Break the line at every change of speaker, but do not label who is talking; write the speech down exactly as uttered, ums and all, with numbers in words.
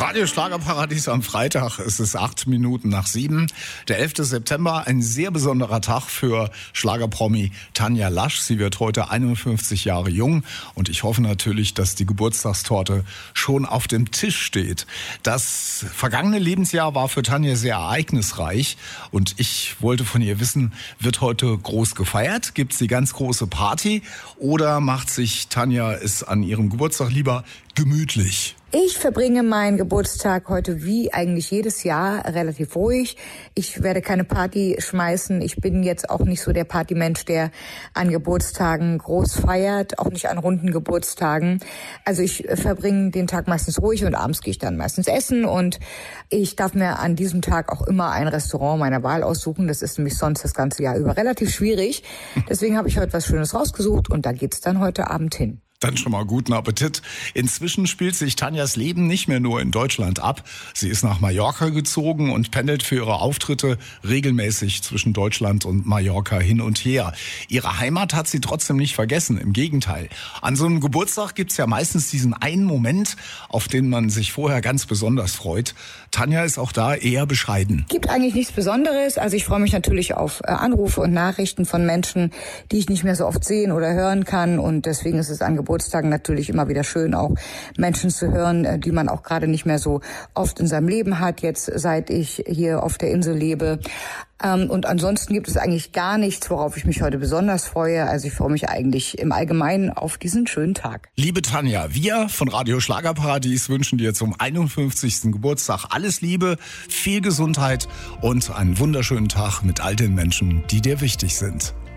Radio Schlagerparadies am Freitag. Es ist acht Minuten nach sieben. Der elfte September, ein sehr besonderer Tag für Schlagerpromi Tanja Lasch. Sie wird heute einundfünfzig Jahre jung und ich hoffe natürlich, dass die Geburtstagstorte schon auf dem Tisch steht. Das vergangene Lebensjahr war für Tanja sehr ereignisreich und ich wollte von ihr wissen, wird heute groß gefeiert? Gibt's die ganz große Party oder macht sich Tanja es an ihrem Geburtstag lieber gemütlich?
Ich verbringe meinen Geburtstag heute wie eigentlich jedes Jahr relativ ruhig. Ich werde keine Party schmeißen. Ich bin jetzt auch nicht so der Partymensch, der an Geburtstagen groß feiert, auch nicht an runden Geburtstagen. Also ich verbringe den Tag meistens ruhig und abends gehe ich dann meistens essen und ich darf mir an diesem Tag auch immer ein Restaurant meiner Wahl aussuchen. Das ist nämlich sonst das ganze Jahr über relativ schwierig. Deswegen habe ich heute was Schönes rausgesucht und da geht's dann heute Abend hin.
Dann schon mal guten Appetit. Inzwischen spielt sich Tanjas Leben nicht mehr nur in Deutschland ab. Sie ist nach Mallorca gezogen und pendelt für ihre Auftritte regelmäßig zwischen Deutschland und Mallorca hin und her. Ihre Heimat hat sie trotzdem nicht vergessen, im Gegenteil. An so einem Geburtstag gibt's ja meistens diesen einen Moment, auf den man sich vorher ganz besonders freut. Tanja ist auch da eher bescheiden.
Gibt eigentlich nichts Besonderes. Also ich freue mich natürlich auf Anrufe und Nachrichten von Menschen, die ich nicht mehr so oft sehen oder hören kann und deswegen ist es Angebot Geburtstagen natürlich immer wieder schön, auch Menschen zu hören, die man auch gerade nicht mehr so oft in seinem Leben hat, jetzt seit ich hier auf der Insel lebe. Und ansonsten gibt es eigentlich gar nichts, worauf ich mich heute besonders freue. Also ich freue mich eigentlich im Allgemeinen auf diesen schönen Tag.
Liebe Tanja, wir von Radio Schlagerparadies wünschen dir zum einundfünfzigsten Geburtstag alles Liebe, viel Gesundheit und einen wunderschönen Tag mit all den Menschen, die dir wichtig sind.